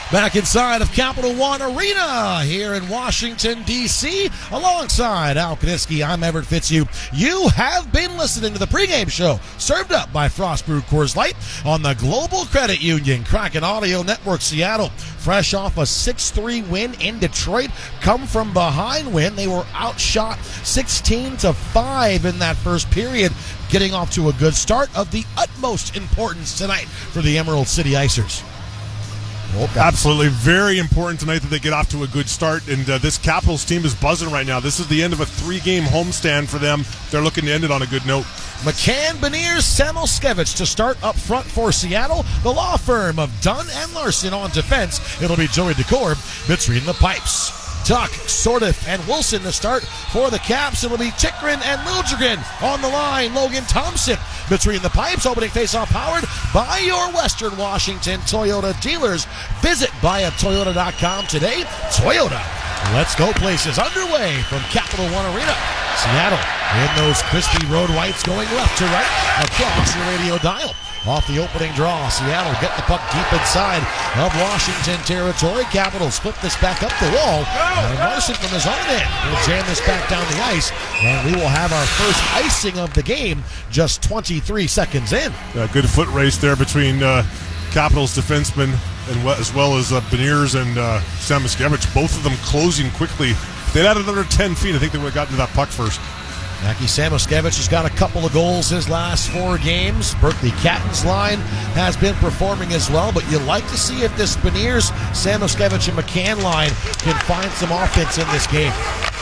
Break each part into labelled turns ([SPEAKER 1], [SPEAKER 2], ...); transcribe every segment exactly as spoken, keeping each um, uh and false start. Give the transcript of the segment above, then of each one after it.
[SPEAKER 1] Back inside of Capital One Arena here in Washington, D C Alongside Al Kaniski, I'm Everett Fitzhugh. You have been listening to the pregame show served up by Frost Brew Coors Light on the Global Credit Union Kraken Audio Network Seattle. Fresh off a six three win in Detroit, come from behind win. They were outshot sixteen to five in that first period, getting off to a good start of the utmost importance tonight for the Emerald City Icers.
[SPEAKER 2] Absolutely. Very important tonight that they get off to a good start, and uh, this Capitals team is buzzing right now. This is the end of a three-game homestand for them. They're looking to end it on a good note.
[SPEAKER 1] McCann, Beniers, Samoskevich to start up front for Seattle. The law firm of Dunn and Larson on defense. It'll be Joey DeCorb between the pipes. Tuck, Sordiff, and Wilson to start for the Caps. It'll be Chikrin and Liljegren on the line. Logan Thompson between the pipes. Opening faceoff powered by your Western Washington Toyota dealers. Visit buy a toyota dot com today. Toyota. Let's go places underway from Capital One Arena. Seattle in those crispy road whites going left to right across your radio dial. Off the opening draw, Seattle get the puck deep inside of Washington territory. Capitals flip this back up the wall. And Larson from his own end will jam this back down the ice. And we will have our first icing of the game just twenty-three seconds in.
[SPEAKER 2] A good foot race there between uh, Capitals defensemen and as well as uh, Beniers and uh, Samoskevich. Both of them closing quickly. If they'd had another ten feet, I think they would have gotten to that puck first.
[SPEAKER 1] Mackie Samoskevich has got a couple of goals his last four games. Berkeley Catton's line has been performing as well, but you like to see if this Beniers, Samoskevich, and McCann line can find some offense in this game.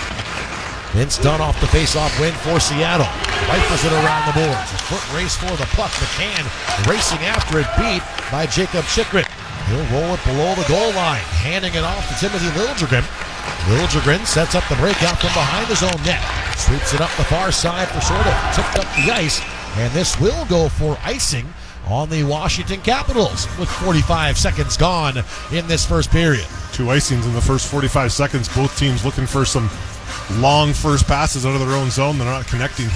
[SPEAKER 1] Vince Dunn off the face-off win for Seattle. Rifles it around the boards. A foot race for the puck. McCann racing after it, beat by Jacob Chikrin. He'll roll it below the goal line, handing it off to Timothy Liljegren. Liljegren sets up the breakout from behind his own net. Sweeps it up the far side for sort of tipped up the ice. And this will go for icing on the Washington Capitals with forty-five seconds gone in this first period.
[SPEAKER 2] Two icings in the first forty-five seconds. Both teams looking for some long first passes out of their own zone. They're not connecting.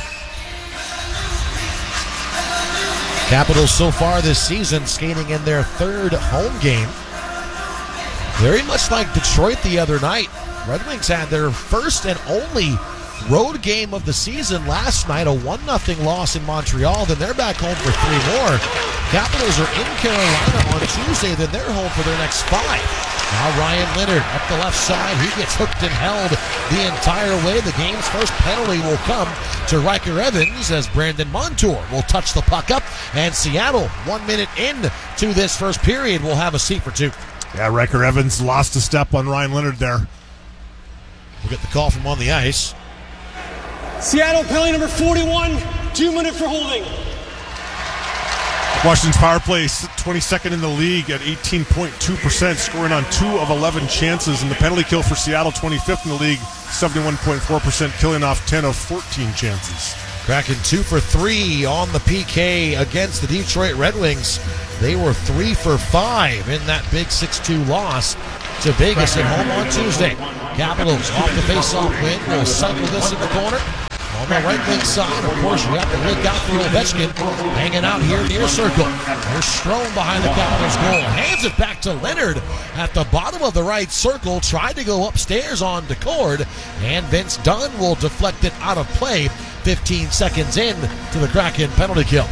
[SPEAKER 1] Capitals so far this season skating in their third home game. Very much like Detroit the other night. Red Wings had their first and only road game of the season last night, a one nothing loss in Montreal. Then they're back home for three more. Capitals are in Carolina on Tuesday, then they're home for their next five. Now Ryan Leonard up the left side. He gets hooked and held the entire way. The game's first penalty will come to Riker Evans as Brandon Montour will touch the puck up. And Seattle, one minute in to this first period, will have a seat for two.
[SPEAKER 2] Yeah, Riker Evans lost a step on Ryan Leonard there.
[SPEAKER 1] We'll get the call from on the ice.
[SPEAKER 3] Seattle penalty number forty-one, two minutes for holding.
[SPEAKER 2] Washington's power play twenty-second in the league at eighteen point two percent, scoring on two of eleven chances. And the penalty kill for Seattle, twenty-fifth in the league, seventy-one point four percent, killing off ten of fourteen chances.
[SPEAKER 1] Kraken two for three on the P K against the Detroit Red Wings. They were three for five in that big six two loss to Vegas at home on Tuesday. Capitals off the face-off win will cycle this in the corner. On the right wing side, of course, you have to look out for Ovechkin hanging out here near circle. There's Strome behind the Capitals goal. Hands it back to Leonard at the bottom of the right circle. Tried to go upstairs on DeCord, and Vince Dunn will deflect it out of play. fifteen seconds in to the Kraken penalty kill.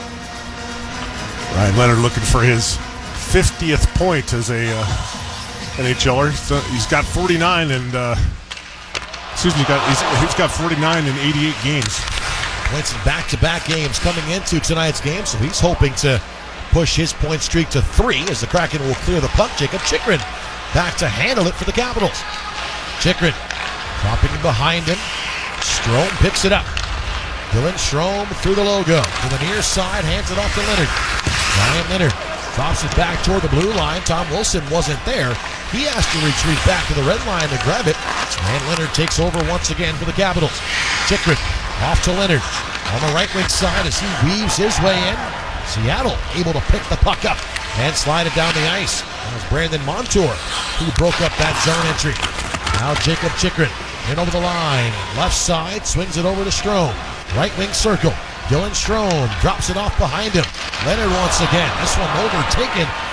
[SPEAKER 2] Ryan Leonard looking for his fiftieth point as a uh, N H L er. So he's got forty-nine and uh, excuse me, got, he's, he's got forty-nine in eighty-eight games.
[SPEAKER 1] Points in back-to-back games coming into tonight's game, so he's hoping to push his point streak to three as the Kraken will clear the puck. Jacob Chikrin back to handle it for the Capitals. Chikrin dropping behind him. Strome picks it up. Dylan Strome through the logo to the near side, hands it off to Leonard. Ryan Leonard drops it back toward the blue line. Tom Wilson wasn't there. He has to retreat back to the red line to grab it. And Leonard takes over once again for the Capitals. Chikrin off to Leonard on the right wing side as he weaves his way in. Seattle able to pick the puck up and slide it down the ice. That was Brandon Montour who broke up that zone entry. Now Jacob Chikrin in over the line. Left side, swings it over to Strome. Right wing circle. Dylan Strome drops it off behind him. Leonard once again. This one overtaken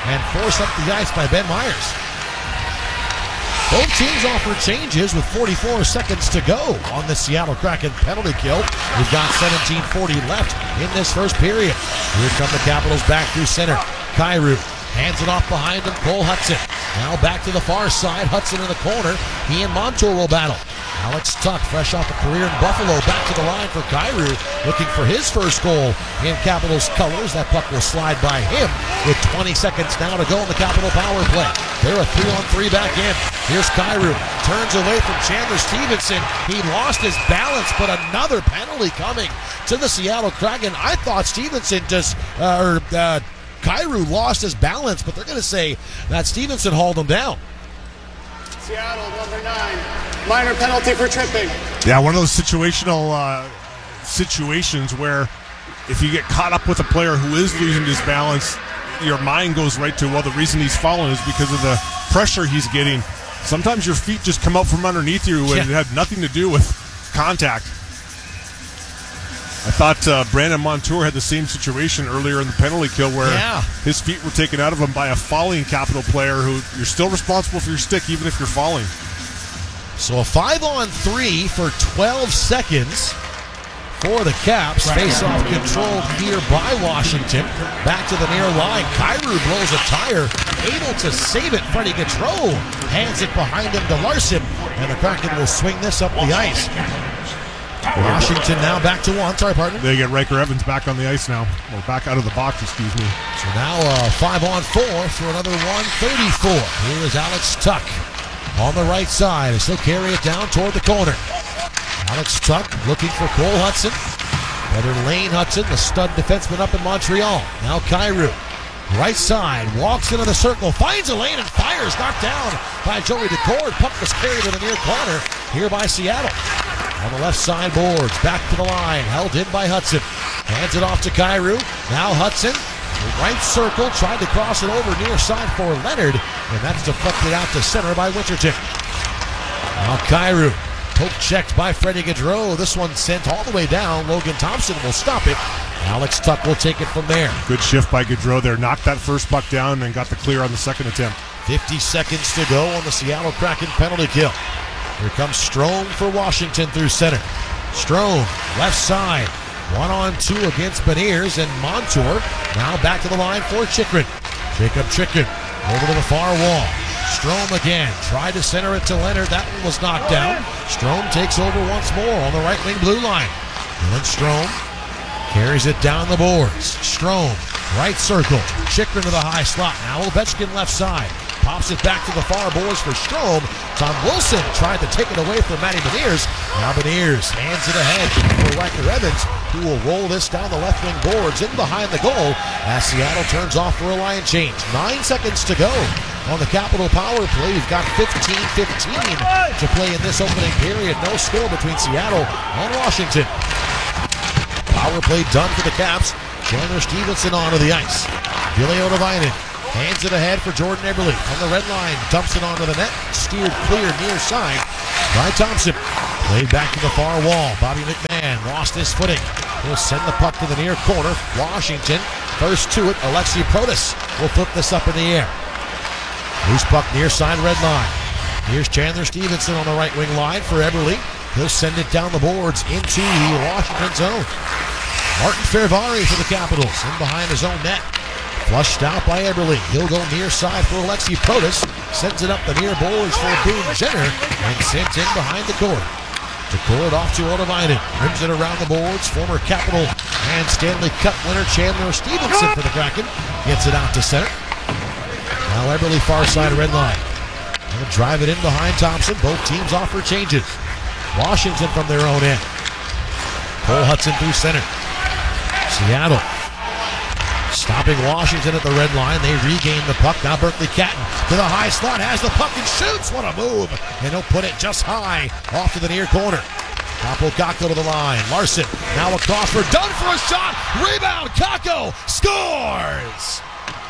[SPEAKER 1] and forced up the ice by Ben Myers. Both teams offer changes with forty-four seconds to go on the Seattle Kraken penalty kill. We've got seventeen forty left in this first period. Here come the Capitals back through center. Kyrou hands it off behind him. Cole Hudson. Now back to the far side. Hudson in the corner. He and Montour will battle. Alex Tuch, fresh off a career in Buffalo, back to the line for Kyrou, looking for his first goal in Capitals colors. That puck will slide by him with twenty seconds now to go in the Capital power play. They're a three-on-three back in. Here's Kyrou, turns away from Chandler Stevenson. He lost his balance, but another penalty coming to the Seattle Kraken. I thought Stevenson just, uh, or uh, Kyrou lost his balance, but they're going to say that Stevenson hauled him down.
[SPEAKER 3] Seattle, number nine. Minor penalty for tripping.
[SPEAKER 2] Yeah, one of those situational uh, situations where if you get caught up with a player who is losing his balance, your mind goes right to, well, the reason he's falling is because of the pressure he's getting. Sometimes your feet just come out from underneath you and
[SPEAKER 1] Yeah.
[SPEAKER 2] it had nothing to do with contact. I thought uh, Brandon Montour had the same situation earlier in the penalty kill where
[SPEAKER 1] Yeah.
[SPEAKER 2] his feet were taken out of him by a falling Capital player who you're still responsible for your stick even if you're falling.
[SPEAKER 1] So a five-on-three for twelve seconds for the Caps. Face-off controlled here by Washington. Back to the near line. Kyrou blows a tire. Able to save it. Freddie Gaudreau hands it behind him to Larson. And the Kraken will swing this up the ice. Washington now back to one. Sorry, partner.
[SPEAKER 2] They get Riker Evans back on the ice now. Or back out of the box, excuse me.
[SPEAKER 1] So now uh, five on four for another one thirty-four. Here is Alex Tuch on the right side. They still carry it down toward the corner. Alex Tuch looking for Cole Hudson. Brother Lane Hudson, the stud defenseman up in Montreal. Now Kyrou. Right side, walks into the circle, finds a lane and fires. Knocked down by Joey Decord. Puck was carried to the near corner here by Seattle. On the left side boards, back to the line, held in by Hudson. Hands it off to Kyrou. Now Hudson, right circle, tried to cross it over near side for Leonard, and that's deflected out to center by Winterton. Now Kyrou, poke checked by Freddie Gaudreau. This one sent all the way down. Logan Thompson will stop it. Alex Tuch will take it from there.
[SPEAKER 2] Good shift by Gaudreau there. Knocked that first puck down and got the clear on the second attempt.
[SPEAKER 1] fifty seconds to go on the Seattle Kraken penalty kill. Here comes Strome for Washington through center. Strome, left side. One on two against Beniers and Montour. Now back to the line for Chychrun. Jacob Chychrun over to the far wall. Strome again. Tried to center it to Leonard. That one was knocked down. Strome takes over once more on the right wing blue line. Dylan Strome carries it down the boards. Strome, right circle. Chychrun to the high slot. Now Ovechkin left side. Pops it back to the far boards for Strome. Tom Wilson tried to take it away from Matty Beniers. Now Beniers hands it ahead for Riker Evans, who will roll this down the left wing boards in behind the goal as Seattle turns off for a line change. Nine seconds to go on the Capital power play. We've got fifteen fifteen to play in this opening period. No score between Seattle and Washington. Power play done for the Caps. Chandler Stevenson onto the ice. Ville Odovainen hands it ahead for Jordan Eberle on the red line. Dumps it onto the net. Steered clear near side by Thompson. Played back to the far wall. Bobby McMahon lost his footing. He'll send the puck to the near corner. Washington first to it. Alexi Protas will flip this up in the air. Loose puck near side red line. Here's Chandler Stevenson on the right wing line for Eberle. He'll send it down the boards into the Washington zone. Martin Fervari for the Capitals in behind his own net. Flushed out by Eberle. He'll go near side for Alexi Protas. Sends it up the near boards for Boone Jenner and sent in behind the court. The court off to Odovainen. Rims it around the boards. Former Capital and Stanley Cup winner Chandler Stevenson for the Kraken. Gets it out to center. Now Eberle far side red line. Gonna drive it in behind Thompson. Both teams offer changes. Washington from their own end. Cole Hudson through center. Seattle stopping Washington at the red line. They regain the puck. Now Berkeley Catton to the high slot. Has the puck and shoots. What a move. And he'll put it just high off to the near corner. Capo Kakko to the line. Larson now across for Dunn for a shot. Rebound. Kakko scores.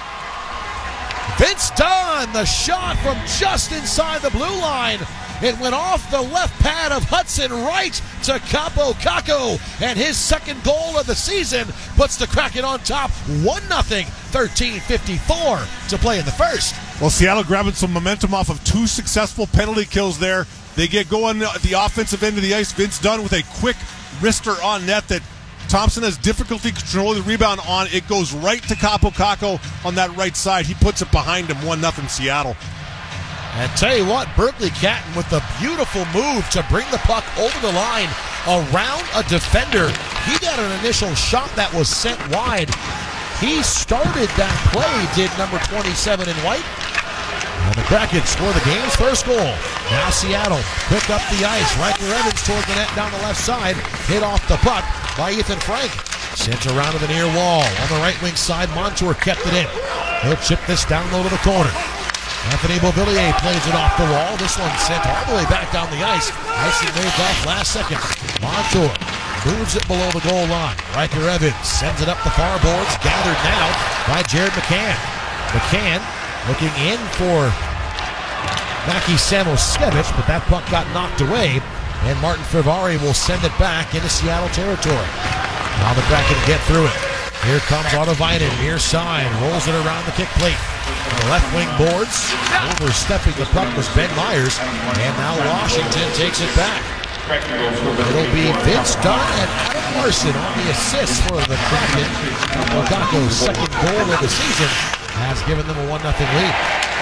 [SPEAKER 1] Vince Dunn, the shot from just inside the blue line. It went off the left pad of Hudson right to Capo Kakko, and his second goal of the season puts the Kraken on top one nothing thirteen fifty-four to play in the first.
[SPEAKER 2] Well, Seattle grabbing some momentum off of two successful penalty kills there. They get going at the offensive end of the ice. Vince Dunn with a quick wrister on net that Thompson has difficulty controlling the rebound on. It goes right to Capo Caco on that right side. He puts it behind him, one nothing Seattle.
[SPEAKER 1] And tell you what, Berkeley Catton with a beautiful move to bring the puck over the line around a defender. He got an initial shot that was sent wide. He started that play, did number twenty-seven in white. And the Kraken score the game's first goal. Now Seattle pick up the ice. Riker Evans toward the net down the left side. Hit off the puck by Ethan Frank. Sent around to the near wall. On the right wing side, Montour kept it in. He'll chip this down low to the corner. Anthony Beauvillier plays it off the wall. This one sent all the way back down the ice. Icing made off last second. Montour moves it below the goal line. Riker Evans sends it up the far boards. Gathered now by Jared McCann. McCann looking in for Mackie Samoskevich, but that puck got knocked away, and Martin Ferrari will send it back into Seattle territory. Now the Kraken get through it. Here comes Otto Vinen, near side, rolls it around the kick plate. On the left wing boards, overstepping the puck was Ben Myers, and now Washington takes it back. It'll be Vince Dunn and Adam Larson on the assist for the Kraken. Lukaku's second goal of the season has given them a one nothing lead.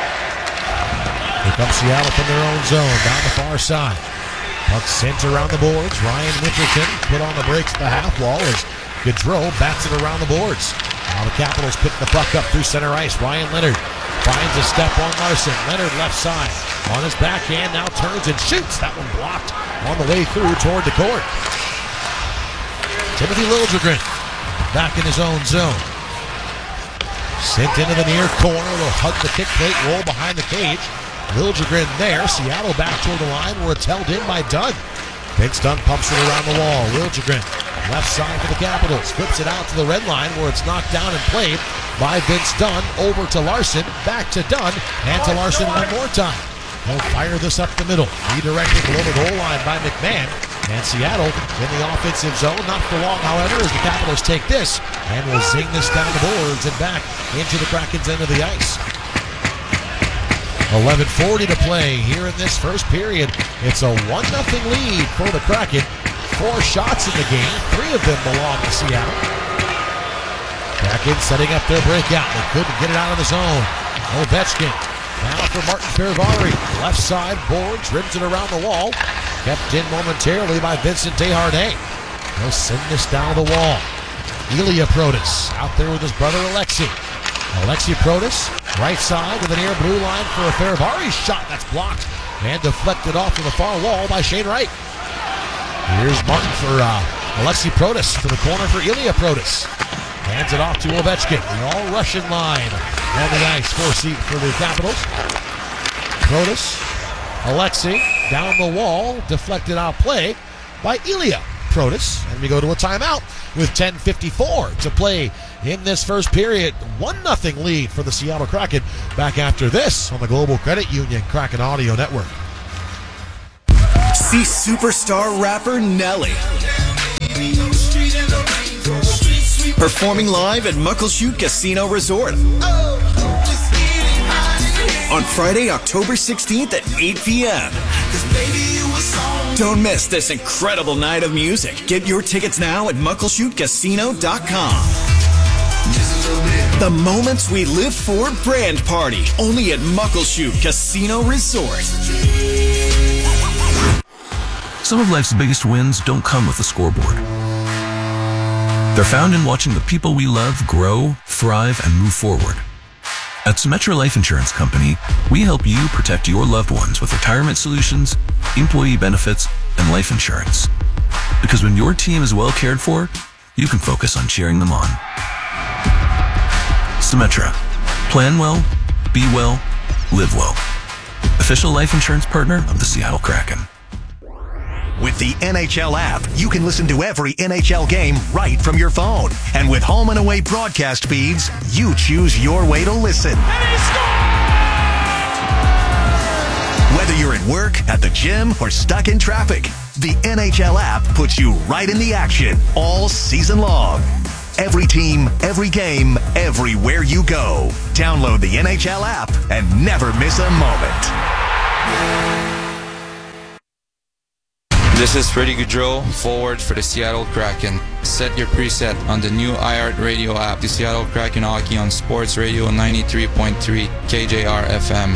[SPEAKER 1] Here comes Seattle from their own zone, down the far side. Puck sent around the boards. Ryan Winterton put on the brakes at the half wall as Gaudreau bats it around the boards. Now the Capitals pick the puck up through center ice. Ryan Leonard finds a step on Larson. Leonard left side. On his backhand, now turns and shoots. That one blocked on the way through toward the court. Timothy Liljegren back in his own zone. Sent into the near corner. They'll hug the kick plate, roll behind the cage. Liljegren there. Seattle back toward the line where it's held in by Dunn. Vince Dunn pumps it around the wall. Liljegren left side for the Capitals. Flips it out to the red line where it's knocked down and played by Vince Dunn. Over to Larson. Back to Dunn. And to Larson one more time. He'll fire this up the middle. Redirected below the goal line by McMahon. And Seattle in the offensive zone. Not for long, however, as the Capitals take this and will zing this down the boards and back into the Kraken's end of the ice. eleven forty to play here in this first period. It's a one nothing lead for the Kraken. Four shots in the game. Three of them belong to Seattle. Kraken setting up their breakout. They couldn't get it out of the zone. Ovechkin now for Martin Ferrari. Left side boards, rims it around the wall. Kept in momentarily by Vincent Desharnais. He'll send this down the wall. Ilya Protas out there with his brother Alexei. Alexei Protas, right side with an air blue line for a Ferrari shot that's blocked and deflected off to the far wall by Shane Wright. Here's Martin for uh, Alexei Protas to the corner for Ilya Protas. Hands it off to Ovechkin. The all-Russian line on the ice for, for the Capitals. Protas, Alexei down the wall, deflected out play by Ilya Protas. And we go to a timeout with ten fifty-four to play in this first period. one nothing lead for the Seattle Kraken. Back after this on the Global Credit Union Kraken Audio Network.
[SPEAKER 4] See superstar rapper Nelly performing live at Muckleshoot Casino Resort on Friday, October sixteenth at eight p.m. Don't miss this incredible night of music. Get your tickets now at muckleshoot casino dot com. The moments we live for brand party, only at Muckleshoot Casino Resort.
[SPEAKER 5] Some of life's biggest wins don't come with a scoreboard. They're found in watching the people we love grow, thrive, and move forward. At Symetra Life Insurance Company, we help you protect your loved ones with retirement solutions, employee benefits, and life insurance. Because when your team is well cared for, you can focus on cheering them on. Symetra. Plan well, be well, live well. Official life insurance partner of the Seattle Kraken.
[SPEAKER 6] With the N H L app, you can listen to every N H L game right from your phone. And with home and away broadcast feeds, you choose your way to listen.
[SPEAKER 3] And he scored!
[SPEAKER 6] Whether you're at work, at the gym, or stuck in traffic, the N H L app puts you right in the action all season long. Every team, every game, everywhere you go. Download the N H L app and never miss a moment.
[SPEAKER 7] This is Freddie Gaudreau, forward for the Seattle Kraken. Set your preset on the new iHeartRadio app. The Seattle Kraken Hockey on Sports Radio ninety-three point three K J R F M.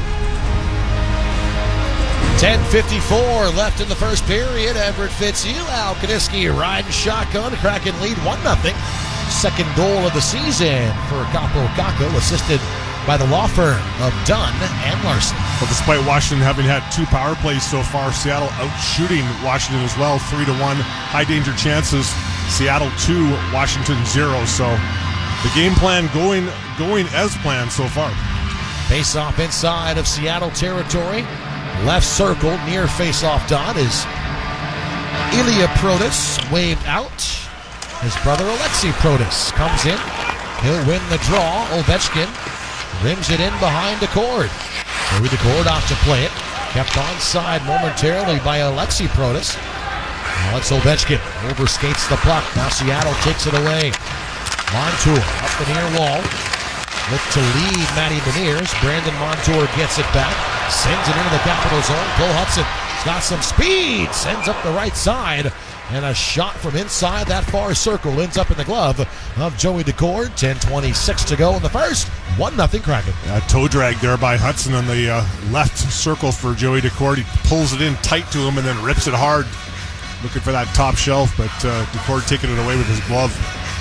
[SPEAKER 1] ten fifty-four left in the first period. Everett Fitzhugh, Al Kaniski riding shotgun. Kraken lead one nothing. Second goal of the season for Kaapo Kakko, assisted by the law firm of Dunn and Larson.
[SPEAKER 2] Well, despite Washington having had two power plays so far, Seattle out shooting Washington as well, three to one. High danger chances. Seattle two, Washington zero. So the game plan going going as planned so far.
[SPEAKER 1] Face off inside of Seattle territory. Left circle near face-off dot is Ilya Protas, waved out. His brother Alexei Protas comes in. He'll win the draw. Ovechkin rims it in behind Decord. Joey Decord off to play it. Kept onside momentarily by Alexei Protas. Now it's Ovechkin. Overskates the puck. Now Seattle takes it away. Montour up the near wall. Look to lead Matty Beniers. Brandon Montour gets it back. Sends it into the Capital zone. Cole Hudson has got some speed. Sends up the right side. And a shot from inside that far circle ends up in the glove of Joey Decord. ten twenty-six to go in the first. one nothing Kraken.
[SPEAKER 2] A toe drag there by Hudson on the uh, left circle for Joey Decord. He pulls it in tight to him and then rips it hard. Looking for that top shelf, but uh, Decord taking it away with his glove.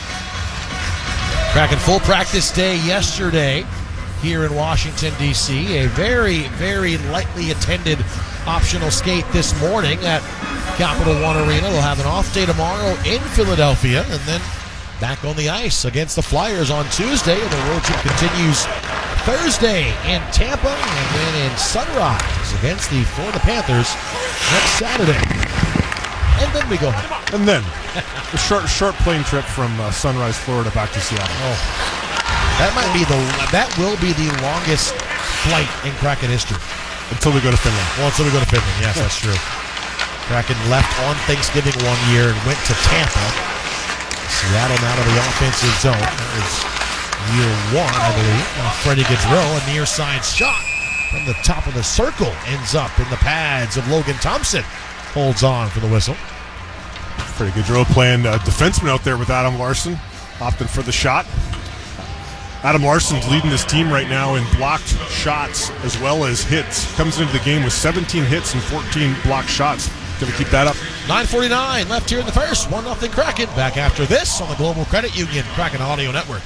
[SPEAKER 1] Kraken full practice day yesterday here in Washington, D C A very, very lightly attended optional skate this morning at Capital One Arena. They'll have an off day tomorrow in Philadelphia and then back on the ice against the Flyers on Tuesday. And the road trip continues Thursday in Tampa and then in Sunrise against the Florida Panthers next Saturday. And then we go home.
[SPEAKER 2] And then a short, short plane trip from uh, Sunrise, Florida, back to Seattle.
[SPEAKER 1] Oh, that might be the that will be the longest flight in Kraken history.
[SPEAKER 2] Until we go to Finland.
[SPEAKER 1] Well, until we go to Finland. Yes, that's true. Kraken left on Thanksgiving one year and went to Tampa. Seattle now to the offensive zone. That was year one, I believe. Now Freddie Gaudreau, a near side shot from the top of the circle, ends up in the pads of Logan Thompson. Holds on for the whistle.
[SPEAKER 2] Freddie Gaudreau playing uh, defenseman out there with Adam Larson, opting for the shot. Adam Larson's leading this team right now in blocked shots as well as hits. Comes into the game with seventeen hits and fourteen blocked shots. Going to keep that up.
[SPEAKER 1] nine forty-nine left here in the first. one nothing Kraken. Back after this on the Global Credit Union Kraken Audio Network.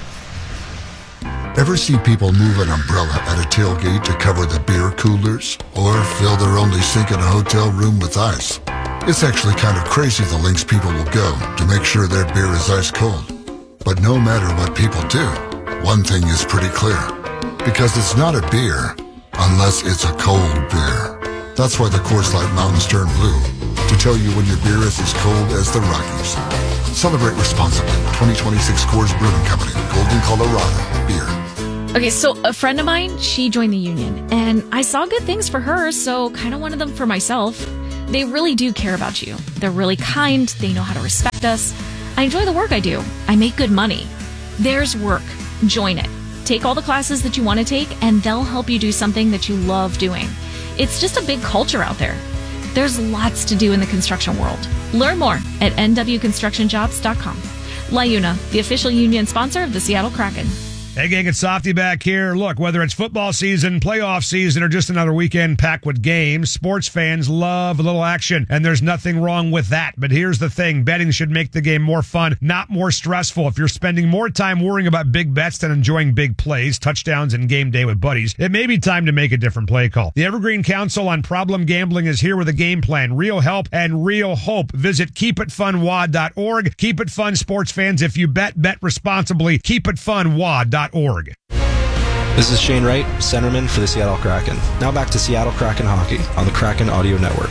[SPEAKER 8] Ever see people move an umbrella at a tailgate to cover the beer coolers? Or fill their only sink in a hotel room with ice? It's actually kind of crazy the lengths people will go to make sure their beer is ice cold. But no matter what people do, one thing is pretty clear. Because it's not a beer unless it's a cold beer. That's why the Coors Light Mountains turn blue. To tell you when your beer is as cold as the Rockies. Celebrate responsibly. twenty twenty-six Coors Brewing Company. Golden, Colorado. Beer.
[SPEAKER 9] Okay, so a friend of mine, she joined the union, and I saw good things for her, so kind of wanted them for myself. They really do care about you. They're really kind. They know how to respect us. I enjoy the work I do. I make good money. There's work. Join it. Take all the classes that you want to take, and they'll help you do something that you love doing. It's just a big culture out there. There's lots to do in the construction world. Learn more at n w construction jobs dot com. LiUNA, the official union sponsor of the Seattle Kraken.
[SPEAKER 10] Hey gang, it's Softy back here. Look, whether it's football season, playoff season, or just another weekend packed with games, sports fans love a little action, and there's nothing wrong with that. But here's the thing, betting should make the game more fun, not more stressful. If you're spending more time worrying about big bets than enjoying big plays, touchdowns, and game day with buddies, it may be time to make a different play call. The Evergreen Council on Problem Gambling is here with a game plan, real help, and real hope. Visit keep it fun w a d dot org. Keep it fun, sports fans. If you bet, bet responsibly. keep it fun w a d dot org.
[SPEAKER 11] This is Shane Wright, centerman for the Seattle Kraken. Now back to Seattle Kraken hockey on the Kraken Audio Network.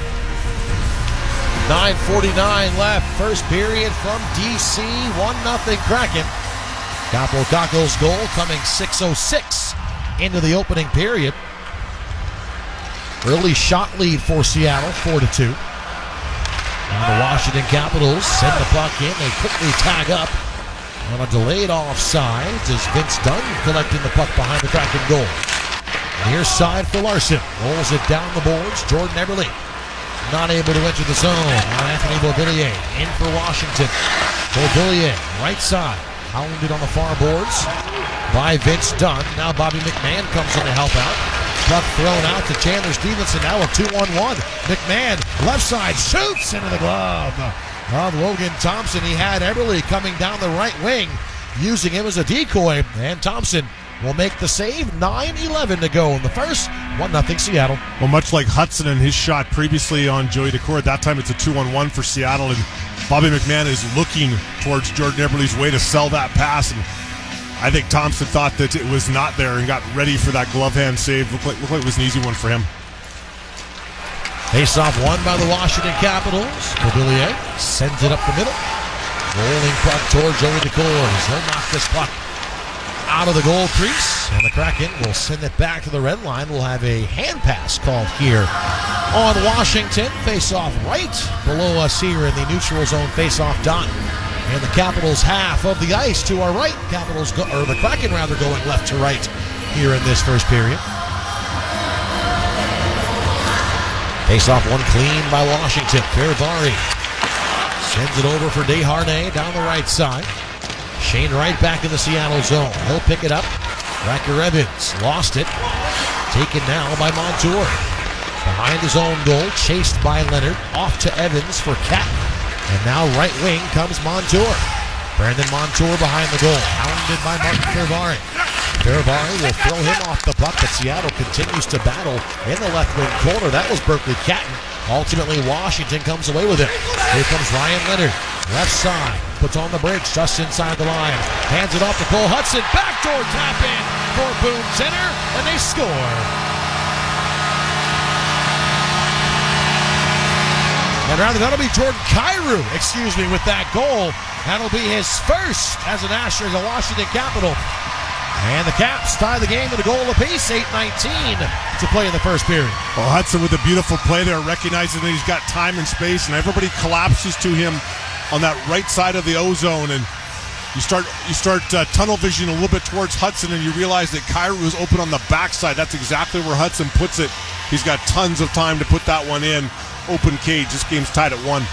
[SPEAKER 1] nine forty-nine left, first period from D C, one nothing Kraken. Kaapo Kakko's goal coming six oh six into the opening period. Early shot lead for Seattle, four to two. And the Washington Capitals send the puck in. They quickly tag up on a delayed offside as Vince Dunn collecting the puck behind the Kraken goal. Near side for Larson. Rolls it down the boards. Jordan Eberle not able to enter the zone. Now Anthony Beauvillier in for Washington. Beauvillier, right side. Hounded on the far boards by Vince Dunn. Now Bobby McMahon comes in to help out. Puck thrown out to Chandler Stevenson. Now a two on one. McMahon, left side, shoots into the glove of Logan Thompson. He had Eberle coming down the right wing, using him as a decoy. And Thompson will make the save. nine eleven to go in the first. one nothing Seattle.
[SPEAKER 2] Well, much like Hudson and his shot previously on Joey Decour, that time it's a two on one for Seattle. And Bobby McMahon is looking towards Jordan Eberle's way to sell that pass. And I think Thompson thought that it was not there and got ready for that glove hand save. Looked like, looked like it was an easy one for him.
[SPEAKER 1] Face-off won by the Washington Capitals. Beauvillier sends it up the middle. Rolling puck toward Joey Decour. He'll knock this puck out of the goal crease, and the Kraken will send it back to the red line. We'll have a hand pass called here on Washington. Face-off right below us here in the neutral zone face-off dot. And the Capitals half of the ice to our right. Capitals go, or the Kraken rather, going left to right here in this first period. Face-off one clean by Washington. Ferravari sends it over for Desharnais down the right side. Shane Wright back in the Seattle zone. He'll pick it up. Racker Evans lost it. Taken now by Montour. Behind his own goal, chased by Leonard. Off to Evans for Catton. And now right wing comes Montour. Brandon Montour behind the goal. Hounded by Martin Ferravari. Ferravari will throw him off the puck, but Seattle continues to battle in the left wing corner. That was Berkeley Catton. Ultimately, Washington comes away with it. Here comes Ryan Leonard. Left side. Puts on the bridge just inside the line. Hands it off to Cole Hudson. Backdoor tap in for Boone Center. And they score. And rather, that'll be Jordan Kyrou, excuse me, with that goal. That'll be his first as an Asher as a Washington Capital. And the Caps tie the game at a goal apiece, eight nineteen to play in the first period.
[SPEAKER 2] Well, Hudson with a beautiful play there, recognizing that he's got time and space, and everybody collapses to him on that right side of the O-zone, and you start you start uh, tunnel vision a little bit towards Hudson, and you realize that Kyrou is open on the backside. That's exactly where Hudson puts it. He's got tons of time to put that one in. Open cage. This game's tied at one.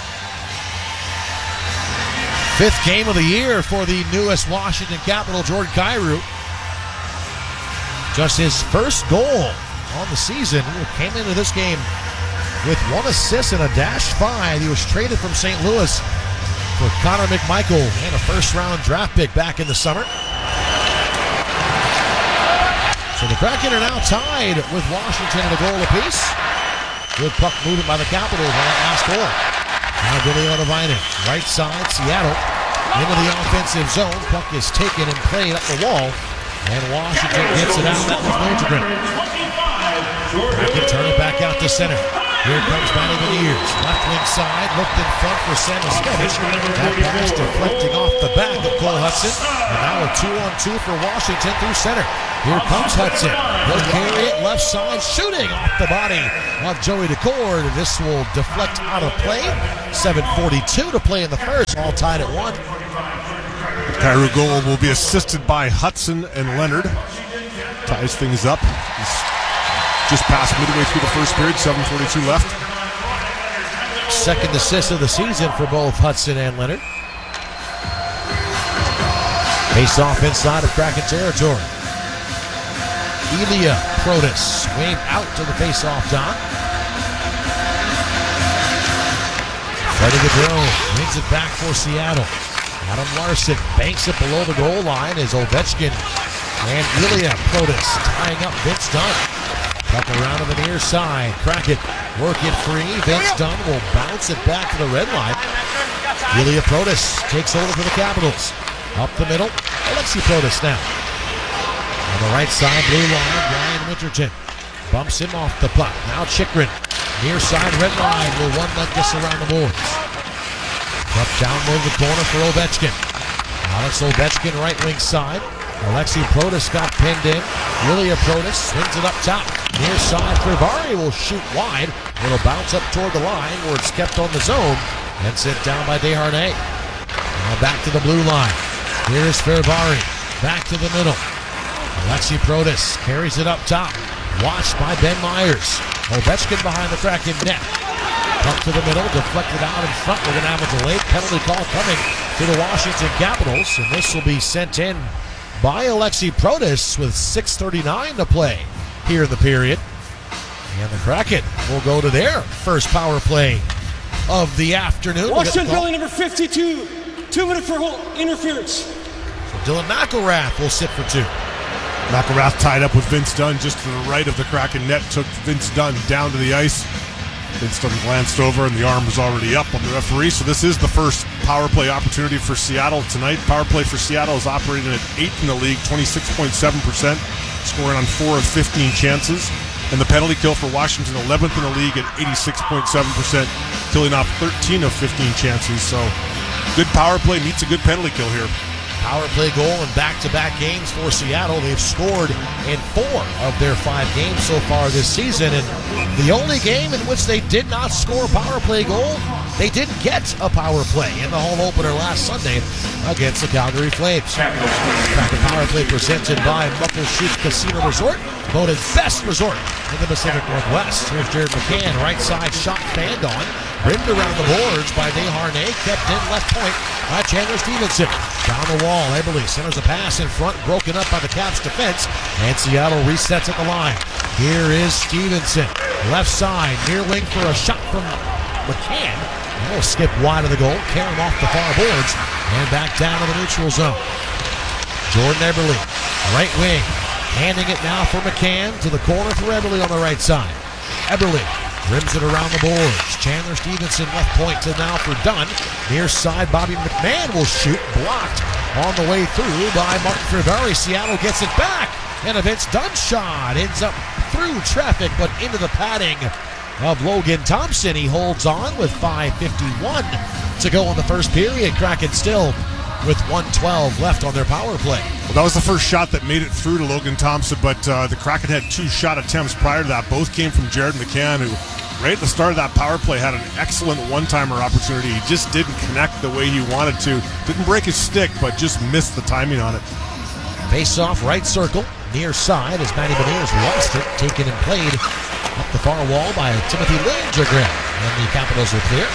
[SPEAKER 1] Fifth game of the year for the newest Washington Capital, Jordan Kyrou. Just his first goal on the season. He came into this game with one assist and a dash five. He was traded from Saint Louis for Connor McMichael and a first-round draft pick back in the summer. So the Kraken are now tied with Washington at a goal apiece. Good puck movement by the Capitals on that last goal. Now Billy Ottavainen, right side, Seattle into the offensive zone. Puck is taken and played up the wall, and Washington gets it out. That was Nordgren. Kraken turn it back out to center. Here comes Matty Beniers. Left wing side, looked in front for Samoskevich. That pass deflecting off the back of Cole Hudson. And now a two on two for Washington through center. Here comes Hudson. He'll carry it left side, shooting off the body of Joey Decour. This will deflect out of play. seven forty-two to play in the first, all tied at one.
[SPEAKER 2] Kyrou goal will be assisted by Hudson and Leonard. Ties things up. He's just past midway through the first period, seven forty-two left.
[SPEAKER 1] Second assist of the season for both Hudson and Leonard. Face off inside of Kraken territory. Ilya Protas waved out to the face-off dot. Freddie Gaudreau wins it back for Seattle. Adam Larson banks it below the goal line as Ovechkin and Ilya Protas tying up Vince Dunn. Puck around to the near side. Kraken work it free. Vince Dunn will bounce it back to the red line. Ilya Protas takes over for the Capitals. Up the middle, Alexi Protas now. On the right side, blue line, Ryan Winterton bumps him off the puck. Now Chychrun, near side red line, will one leg this around the boards. Up down low the corner for Ovechkin. Alex Ovechkin right wing side. Alexi Protas got pinned in. Ilya Protas swings it up top. Near side, Ferravari will shoot wide. It'll bounce up toward the line where it's kept on the zone and sent down by Desharnais. Now back to the blue line. Here is Ferrari. Back to the middle. Alexi Protas carries it up top. Watched by Ben Myers. Ovechkin behind the Kraken net. Up to the middle, deflected out in front. We're going to have a delayed penalty call coming to the Washington Capitals, and this will be sent in by Alexi Protas with six thirty-nine to play here in the period. And the Kraken will go to their first power play of the afternoon.
[SPEAKER 3] Washington penalty number fifty-two. Two minutes for interference.
[SPEAKER 1] So Dylan McElrath will sit for two.
[SPEAKER 2] McElrath tied up with Vince Dunn just to the right of the Kraken net, took Vince Dunn down to the ice. Vince Dunn glanced over and the arm was already up on the referee. So this is the first power play opportunity for Seattle tonight. Power play for Seattle is operating at eighth in the league, twenty-six point seven percent, scoring on four of fifteen chances. And the penalty kill for Washington, eleventh in the league at eighty-six point seven percent, killing off thirteen of fifteen chances. So good power play meets a good penalty kill here.
[SPEAKER 1] Power play goal in back-to-back games for Seattle. They've scored in four of their five games so far this season. And the only game in which they did not score a power play goal, they did get a power play in the home opener last Sunday against the Calgary Flames. Kraken power play presented by Muckleshoot Casino Resort, voted best resort in the Pacific Northwest. Here's Jared McCann, right side shot fanned on, rimmed around the boards by Desharnais, kept in left point by Chandler Stevenson. Down the wall, Eberle centers a pass in front, broken up by the Caps defense, and Seattle resets at the line. Here is Stevenson, left side, near wing for a shot from McCann. He'll skip wide of the goal, carry him off the far boards, and back down to the neutral zone. Jordan Eberle, right wing, handing it now for McCann to the corner for Eberle on the right side. Eberle rims it around the boards. Chandler Stevenson left point to now for Dunn. Near side, Bobby McMahon will shoot. Blocked on the way through by Martin Ferrari. Seattle gets it back. And a Vince Dunn shot ends up through traffic, but into the padding of Logan Thompson. He holds on with five fifty-one to go in the first period. Kraken still with one twelve left on their power play.
[SPEAKER 2] Well, that was the first shot that made it through to Logan Thompson, but uh, the Kraken had two shot attempts prior to that. Both came from Jared McCann, who right at the start of that power play had an excellent one-timer opportunity. He just didn't connect the way he wanted to. Didn't break his stick, but just missed the timing on it.
[SPEAKER 1] Face-off right circle, near side as Matty Beniers lost it, taken and played up the far wall by Timothy Liljegren. And the Capitals are clear.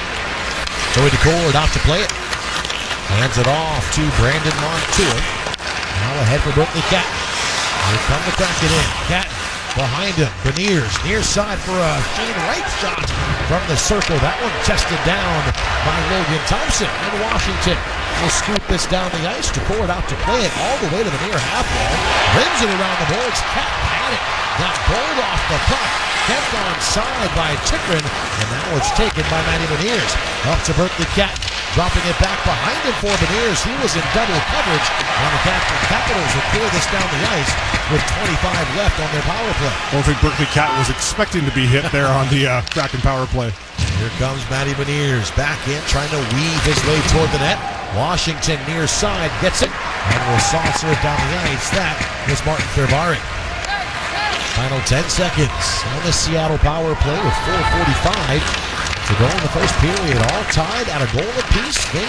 [SPEAKER 1] Joey Decord out to play it. Hands it off to Brandon Montour. Now ahead for Berkeley Cat. Here come the Kraken in. Cat behind him. Beniers near side for a Shane Wright shot from the circle. That one chested down by Logan Thompson. And Washington will scoop this down the ice. Decord out to play it all the way to the near half wall. Rims it around the boards. Cat had it. Got bowled off the puck. Kept onside by Chikrin. And now it's taken by Matty Beniers. Up to Berkeley Cat. Dropping it back behind him for Beniers. He was in double coverage. And the Capitals will clear this down the ice with twenty-five left on their power play.
[SPEAKER 2] I don't think Berkeley Cat was expecting to be hit there on the uh, Kraken power play.
[SPEAKER 1] Here comes Matty Beniers back in, trying to weave his way toward the net. Washington near side gets it and will saucer it down the ice. That is Martin Ferrari. Final ten seconds on the Seattle power play with four forty-five to go in the first period. All tied at a goal apiece. Game